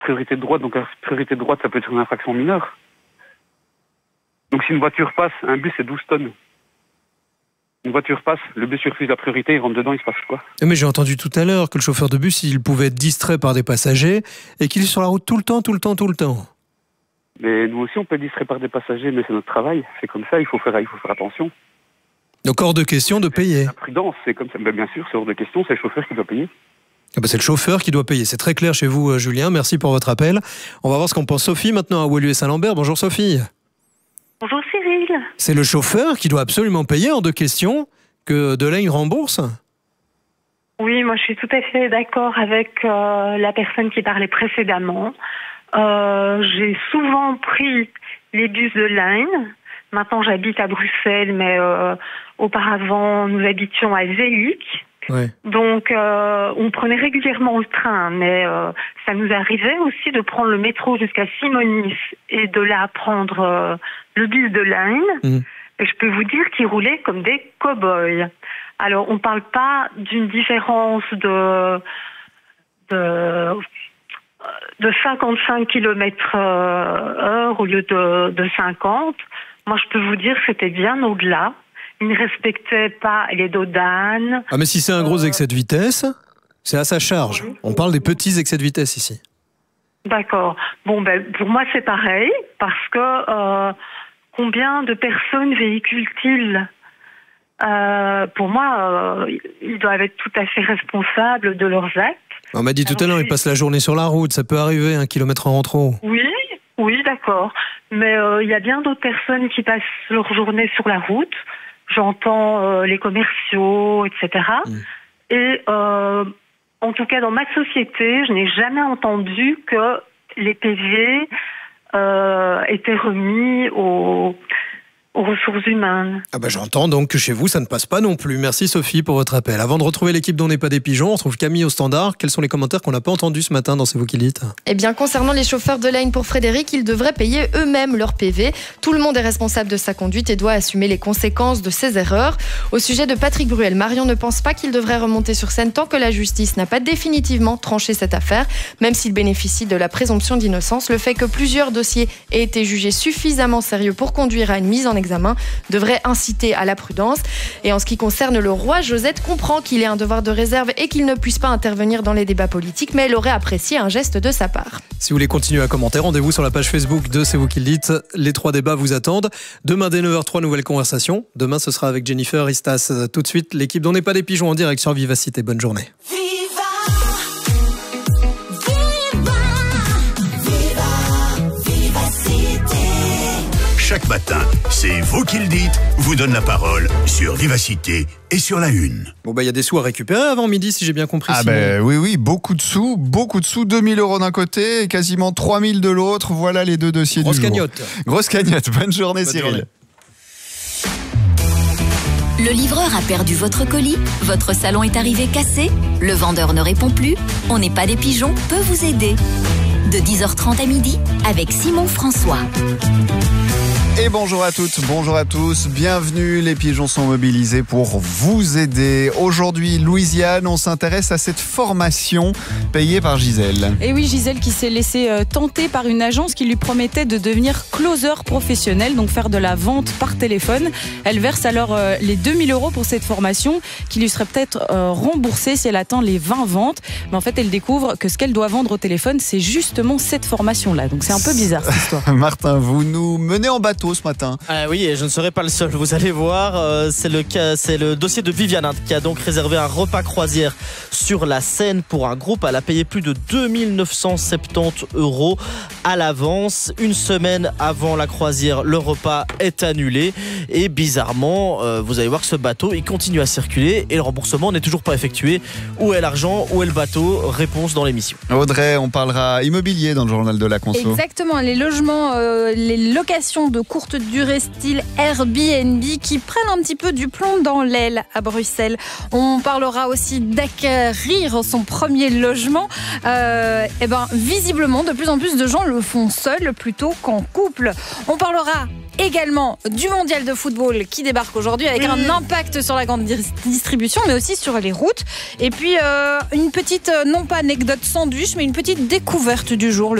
priorité de droite, donc la priorité de droite, ça peut être une infraction mineure. Donc si une voiture passe, un bus c'est 12 tonnes. Une voiture passe, le bus refuse la priorité, il rentre dedans, il se passe quoi? Mais j'ai entendu tout à l'heure que le chauffeur de bus, il pouvait être distrait par des passagers et qu'il est sur la route tout le temps. Mais nous aussi, on peut être distrait par des passagers, mais c'est notre travail. C'est comme ça, il faut faire attention. Donc hors de question de payer. La prudence, c'est comme ça. Ben, bien sûr, c'est hors de question, c'est le chauffeur qui doit payer. Ah bah c'est le chauffeur qui doit payer. C'est très clair chez vous, Julien. Merci pour votre appel. On va voir ce qu'en pense Sophie maintenant à Woluwe et Saint-Lambert. Bonjour Sophie. Bonjour Cyril. C'est le chauffeur qui doit absolument payer, hors de question que Delaine rembourse? Oui, moi je suis tout à fait d'accord avec la personne qui parlait précédemment. J'ai souvent pris les bus de Line. Maintenant j'habite à Bruxelles, mais auparavant nous habitions à Zeeluik. Ouais. Donc on prenait régulièrement le train, mais ça nous arrivait aussi de prendre le métro jusqu'à Simonis et de là prendre le bus de Line. Et je peux vous dire qu'ils roulaient comme des cow-boys. Alors on ne parle pas d'une différence de 55 km/h au lieu de 50. Moi je peux vous dire que c'était bien au-delà. Ils ne respectaient pas les dodanes. Ah mais si c'est un gros excès de vitesse, c'est à sa charge. Oui. On parle des petits excès de vitesse ici. D'accord. Bon, ben pour moi c'est pareil, parce que combien de personnes véhiculent-ils? Pour moi, ils doivent être tout à fait responsables de leurs actes. On m'a dit tout à l'heure, ils passent la journée sur la route, ça peut arriver, 1 kilomètre en trop. Oui, d'accord. Mais il y a bien d'autres personnes qui passent leur journée sur la route. J'entends les commerciaux, etc. Et en tout cas, dans ma société, je n'ai jamais entendu que les PV étaient remis aux ressources humaines. Ah bah j'entends donc que chez vous, ça ne passe pas non plus. Merci Sophie pour votre appel. Avant de retrouver l'équipe d'On n'est pas des pigeons, on retrouve Camille au standard. Quels sont les commentaires qu'on n'a pas entendus ce matin dans C'est vous qui le dites? Eh bien, concernant les chauffeurs de Line, pour Frédéric, ils devraient payer eux-mêmes leur PV. Tout le monde est responsable de sa conduite et doit assumer les conséquences de ses erreurs. Au sujet de Patrick Bruel, Marion ne pense pas qu'il devrait remonter sur scène tant que la justice n'a pas définitivement tranché cette affaire. Même s'il bénéficie de la présomption d'innocence, le fait que plusieurs dossiers aient été jugés suffisamment sérieux pour conduire à une mise en examen devrait inciter à la prudence. Et en ce qui concerne le roi, Josette comprend qu'il ait un devoir de réserve et qu'il ne puisse pas intervenir dans les débats politiques, mais elle aurait apprécié un geste de sa part. Si vous voulez continuer à commenter, rendez-vous sur la page Facebook de C'est vous qui le dites. Les 3 débats vous attendent. Demain dès 9h, 3 nouvelles conversations. Demain ce sera avec Jennifer Istas. Tout de suite, l'équipe d'On n'est pas des pigeons en direct sur Vivacité. Bonne journée. Chaque matin, c'est vous qui le dites, vous donne la parole sur Vivacité et sur la Une. Bon il y a des sous à récupérer avant midi si j'ai bien compris. Ah oui, beaucoup de sous, 2 000 € d'un côté et quasiment 3 000 de l'autre. Voilà les 2 dossiers du jour. Grosse cagnotte. Bonne journée Cyril. Le livreur a perdu votre colis, votre salon est arrivé cassé, le vendeur ne répond plus, On n'est pas des pigeons peut vous aider. De 10h30 à midi avec Simon François. Et bonjour à toutes, bonjour à tous, bienvenue, les pigeons sont mobilisés pour vous aider. Aujourd'hui, Louisiane, on s'intéresse à cette formation payée par Gisèle. Et oui, Gisèle qui s'est laissée tenter par une agence qui lui promettait de devenir closer professionnel, donc faire de la vente par téléphone. Elle verse alors les 2 000 € pour cette formation qui lui serait peut-être remboursée si elle atteint les 20 ventes. Mais en fait, elle découvre que ce qu'elle doit vendre au téléphone, c'est justement cette formation-là. Donc c'est un peu bizarre cette histoire. Martin, vous nous menez en bateau ce matin. Oui, et je ne serai pas le seul, vous allez voir. C'est le dossier de Viviane qui a donc réservé un repas croisière sur la Seine pour un groupe. Elle a payé plus de 2 970 € à l'avance. Une semaine avant la croisière, le repas est annulé. Et bizarrement, vous allez voir que ce bateau, il continue à circuler et le remboursement n'est toujours pas effectué. Où est l'argent? Où est le bateau? Réponse dans l'émission. Audrey, on parlera immobilier dans le journal de la conso. Exactement, les logements, les locations de courte durée style Airbnb qui prennent un petit peu du plomb dans l'aile à Bruxelles. On parlera aussi d'acquérir son premier logement. Visiblement, de plus en plus de gens le font seuls plutôt qu'en couple. On parlera également du mondial de football qui débarque aujourd'hui avec un impact sur la grande distribution, mais aussi sur les routes. Et puis une petite, non pas anecdote sandwich, mais une petite découverte du jour.